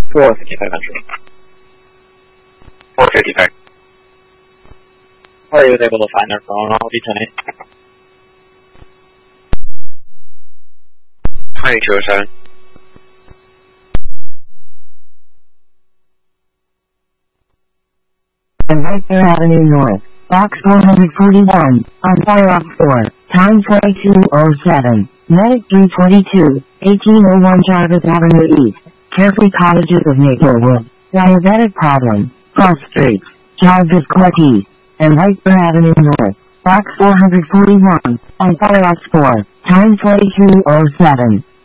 455 entry. 455. Party was able to find their phone. I'll be tonight. 2207. And Victor Avenue North, Box 441, on fire off 4, time 2207, Medic 322, 1801 Jarvis Avenue East, Carefree Cottages of Maplewood, Diabetic Problem, Cross Streets, Jarvis Court East, and Victor Avenue North, Box 441, on fire off 4, time 2207.